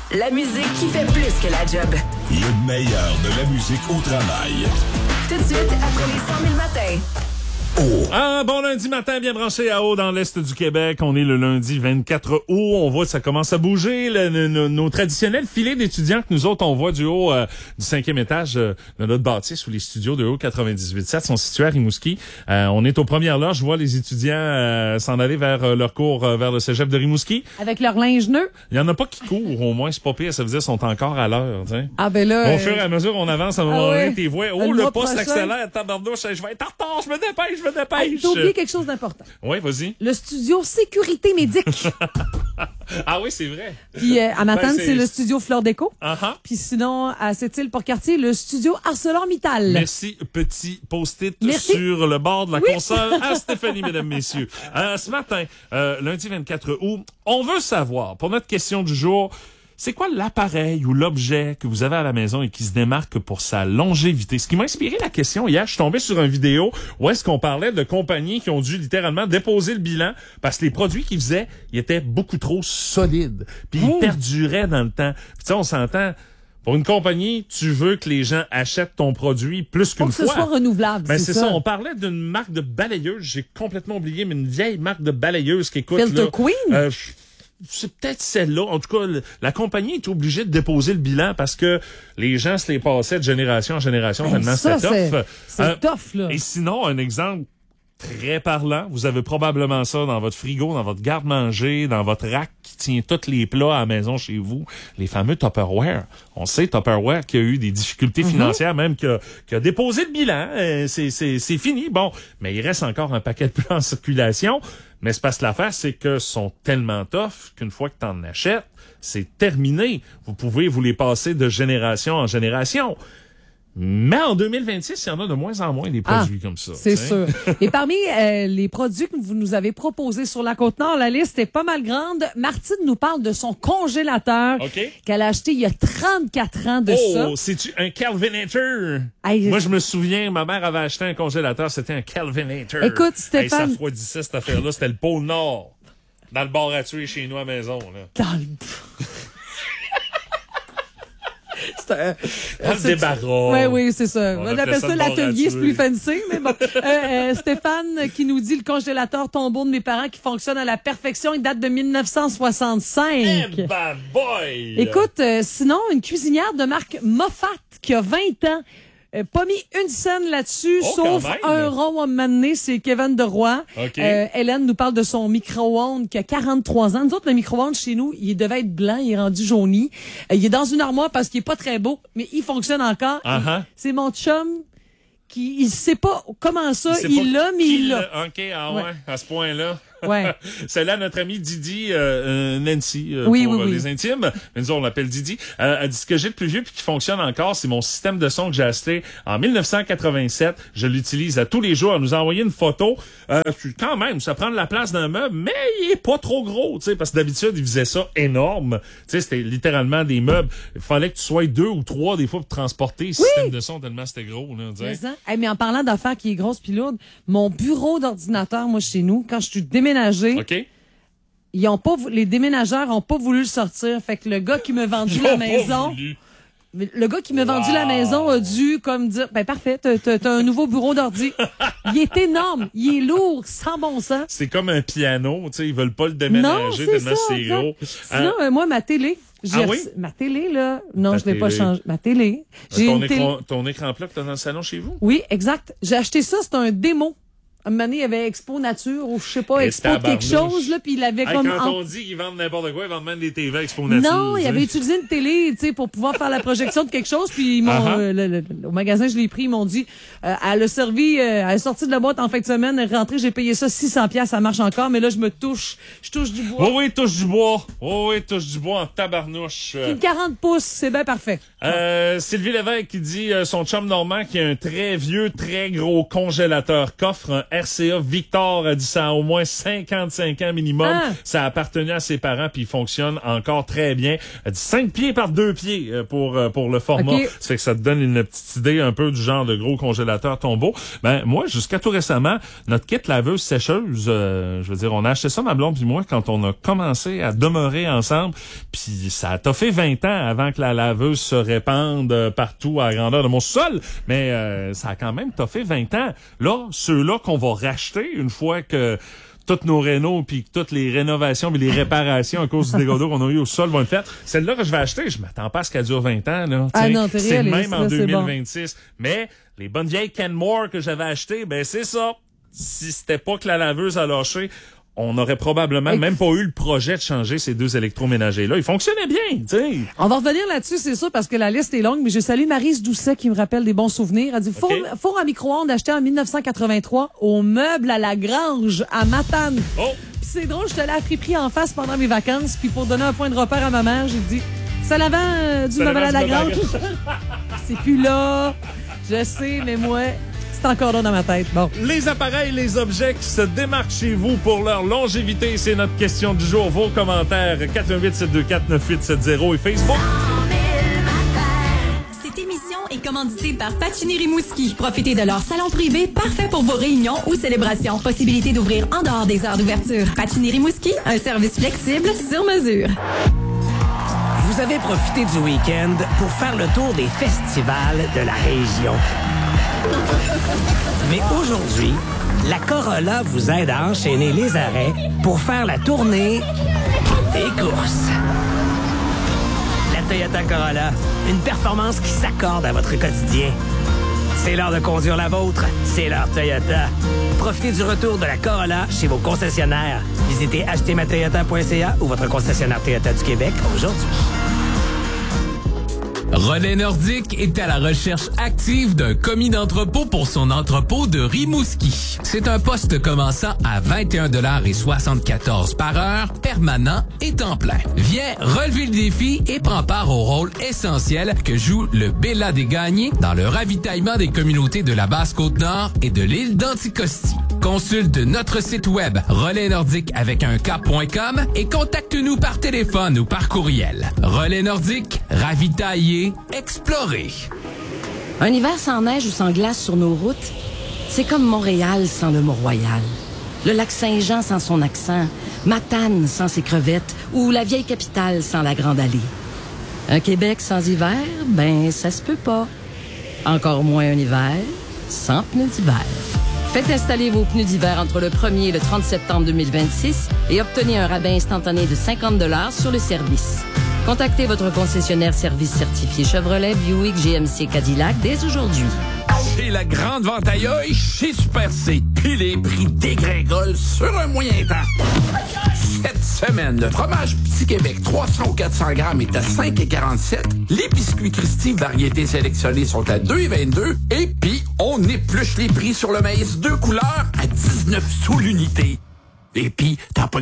La musique qui fait plus que la job. Le meilleur de la musique au travail. Tout de suite, après les 100 000 matins. Ah, bon lundi matin, bien branché à Haut dans l'Est du Québec. On est le lundi 24 août. On voit que ça commence à bouger. Nos traditionnels filets d'étudiants que nous autres, on voit du haut du 5e étage de notre bâtisse où les studios de Haut 98.7 sont situés à Rimouski. On est aux premières loges. Je vois les étudiants s'en aller vers leur cours vers le cégep de Rimouski. Avec leur linge neuf. Il y en a pas qui courent, au moins. C'est pas pire. Ça veut dire qu'ils sont encore à l'heure. T'sais. Ah, ben là. Au fur et à mesure, on avance à un moment donné. T'es voix. Oh, le poste accélère. Tabarnouche. Je vais être en retard. Je me dépêche. T'as oublié quelque chose d'important. Oui, vas-y. Le studio sécurité médic. Ah oui, c'est vrai. Puis à Matane, c'est le studio Fleur Déco. Uh-huh. Puis sinon, à Sept-Îles-Port-Cartier, le studio ArcelorMittal. Merci, petit post-it sur le bord de la console à Stéphanie, mesdames, messieurs. Ce matin, lundi 24 août, on veut savoir, pour notre question du jour, c'est quoi l'appareil ou l'objet que vous avez à la maison et qui se démarque pour sa longévité? Ce qui m'a inspiré la question hier, je suis tombé sur une vidéo où est-ce qu'on parlait de compagnies qui ont dû littéralement déposer le bilan parce que les produits qu'ils faisaient, ils étaient beaucoup trop solides. Puis ils perduraient dans le temps. Puis tu sais, on s'entend... Pour une compagnie, tu veux que les gens achètent ton produit plus qu'une fois. Faut que ce soit renouvelable, ben, c'est ça. On parlait d'une marque de balayeuse, j'ai complètement oublié, mais une vieille marque de balayeuse qui écoute... Filter Queen? C'est peut-être celle-là. En tout cas, la compagnie est obligée de déposer le bilan parce que les gens se les passaient de génération en génération tellement c'était tough. C'est tough, là. Et sinon, un exemple très parlant, vous avez probablement ça dans votre frigo, dans votre garde-manger, dans votre rack qui tient tous les plats à la maison chez vous, les fameux Tupperware. On sait Tupperware qui a eu des difficultés financières, même qui a déposé le bilan. C'est fini. Bon, mais il reste encore un paquet de plats en circulation. Mais c'est parce que l'affaire, c'est que sont tellement tough qu'une fois que tu en achètes, c'est terminé. Vous pouvez vous les passer de génération en génération. Mais en 2026, il y en a de moins en moins des produits comme ça. C'est sûr. Et parmi les produits que vous nous avez proposés sur la Côte-Nord, la liste est pas mal grande. Martine nous parle de son congélateur qu'elle a acheté il y a 34 ans de ça. Oh, c'est-tu un Kelvinator? Hey, moi, je me souviens, ma mère avait acheté un congélateur, c'était un Kelvinator. Écoute, Stéphane... ça refroidissait cette affaire-là, c'était le pôle Nord. Dans le bar à tuer chez nous à la maison. Là. Dans le... le débarras. Oui, c'est ça. On appelle ça l'atelier, c'est plus fancy, mais bon. Stéphane qui nous dit le congélateur tombeau de mes parents qui fonctionne à la perfection, il date de 1965. Eh ben boy! Écoute, sinon, une cuisinière de marque Moffat qui a 20 ans. Pas mis une scène là-dessus, sauf un rond à m'amener, c'est Kevin Deroy. Hélène nous parle de son micro-ondes qui a 43 ans. Nous autres, le micro-ondes chez nous, il devait être blanc, il est rendu jauni. Il est dans une armoire parce qu'il est pas très beau, mais il fonctionne encore. C'est mon chum qui, il sait pas comment ça, il l'a, mais il l'a. OK, à ce point-là. Ouais. C'est là notre amie Didi, Nancy, pour les intimes. Mais nous, on l'appelle Didi. Elle dit ce que j'ai de plus vieux puis qui fonctionne encore, c'est mon système de son que j'ai acheté en 1987. Je l'utilise à tous les jours. Elle nous a envoyé une photo. Quand même, ça prend de la place d'un meuble, mais il est pas trop gros, tu sais, parce que d'habitude, il faisait ça énorme. Tu sais, c'était littéralement des meubles. Il fallait que tu sois 2 ou 3 des fois pour transporter le système de son tellement c'était gros, là. Mais en parlant d'affaires qui est grosse puis lourde, mon bureau d'ordinateur, moi, chez nous, quand je suis déménagé, les déménageurs ont pas voulu le sortir. Fait que le gars qui m'a vendu la maison, la maison a dû comme dire, ben parfait, t'as un nouveau bureau d'ordi. Il est énorme, il est lourd, sans bon sens. C'est comme un piano, tu sais, ils veulent pas le déménager tellement c'est gros. Sinon, moi, ma télé. Ma télé, là. Non, je l'ai pas changé. Ma télé. Ton écran plat que t'as dans le salon chez vous? Oui, exact. J'ai acheté ça, c'est un démo. À un moment donné, il y avait Expo Nature ou je sais pas, Expo quelque chose, là, puis il avait comme... Quand on dit qu'ils vendent n'importe quoi, ils vendent même des TV Expo Nature. Non, il avait utilisé une télé, tu sais, pour pouvoir faire la projection de quelque chose, puis ils m'ont, au magasin, je l'ai pris, ils m'ont dit, elle a servi, elle est sortie de la boîte en fin de semaine, elle est rentrée, j'ai payé ça 600$, ça marche encore, mais là, je touche du bois. Oui, touche du bois. Oui, touche du bois en tabarnouche. Une 40 pouces, c'est bien parfait. Sylvie Lévesque qui dit, son chum Normand qui a un très vieux, très gros congélateur coffre, un RCA Victor a dit ça a au moins 55 ans minimum. Ça appartenait à ses parents puis il fonctionne encore très bien. Elle dit 5 pieds par 2 pieds pour le format. Okay. Ça fait que ça te donne une petite idée un peu du genre de gros congélateur tombeau. Ben moi, jusqu'à tout récemment, notre kit laveuse sécheuse, je veux dire, on a acheté ça, ma blonde puis moi, quand on a commencé à demeurer ensemble, puis ça a fait 20 ans avant que la laveuse se répande partout à la grandeur de mon sol, mais ça a quand même fait 20 ans. Là, ceux-là qu'on va racheter une fois que toutes nos rénaux puis toutes les rénovations puis les réparations à cause du dégât d'eau qu'on a eu au sol vont être faites. Celle-là que je vais acheter, je m'attends pas à ce qu'elle dure 20 ans. Là. Ah non, t'es c'est réaliste, même en là, 2026. Bon. Mais les bonnes vieilles Kenmore que j'avais achetées, ben c'est ça. Si c'était pas que la laveuse a lâché, on aurait probablement même pas eu le projet de changer ces 2 électroménagers-là. Ils fonctionnaient bien, tu sais. On va revenir là-dessus, c'est sûr, parce que la liste est longue, mais je salue Maryse Doucet qui me rappelle des bons souvenirs. Elle dit, four à micro-ondes acheté en 1983 au Meuble à la Grange à Matane. Oh! Puis c'est drôle, je te l'ai à friperie en face pendant mes vacances, puis pour donner un point de repère à ma mère, j'ai dit, ça l'avant du Meuble à la Grange. C'est plus là. Je sais, mais moi... c'est encore là dans ma tête. Bon. Les appareils, les objets qui se démarquent chez vous pour leur longévité, c'est notre question du jour. Vos commentaires, 418-724-9870 et Facebook. Cette émission est commanditée par Patinir Rimouski. Profitez de leur salon privé parfait pour vos réunions ou célébrations. Possibilité d'ouvrir en dehors des heures d'ouverture. Patinir Rimouski, un service flexible sur mesure. Vous avez profité du week-end pour faire le tour des festivals de la région. Mais aujourd'hui, la Corolla vous aide à enchaîner les arrêts pour faire la tournée des courses. La Toyota Corolla, une performance qui s'accorde à votre quotidien. C'est l'heure de conduire la vôtre, c'est l'heure Toyota. Profitez du retour de la Corolla chez vos concessionnaires. Visitez achetermatoyota.ca ou votre concessionnaire Toyota du Québec aujourd'hui. Relais Nordique est à la recherche active d'un commis d'entrepôt pour son entrepôt de Rimouski. C'est un poste commençant à 21,74 $ par heure, permanent et temps plein. Viens relever le défi et prends part au rôle essentiel que joue le Bella des Gagnés dans le ravitaillement des communautés de la Basse-Côte-Nord et de l'île d'Anticosti. Consulte notre site web relaisnordique avec un K.com et contacte-nous par téléphone ou par courriel. Relais Nordique, ravitailler, explorer. Un hiver sans neige ou sans glace sur nos routes, c'est comme Montréal sans le Mont-Royal, le lac Saint-Jean sans son accent, Matane sans ses crevettes ou la vieille capitale sans la Grande Allée. Un Québec sans hiver, ben ça se peut pas. Encore moins un hiver sans pneus d'hiver. Faites installer vos pneus d'hiver entre le 1er et le 30 septembre 2026 et obtenez un rabais instantané de 50 $ sur le service. Contactez votre concessionnaire service certifié Chevrolet, Buick, GMC, Cadillac dès aujourd'hui. C'est la grande vente aïe chez Super C. Puis les prix dégringolent sur un moyen temps. Cette semaine, le fromage Petit Québec 300 ou 400 grammes est à 5,47. Les biscuits Christie variétés sélectionnées sont à 2,22. Et puis, on épluche les prix sur le maïs 2 couleurs à 19 sous l'unité. Et puis, t'as pas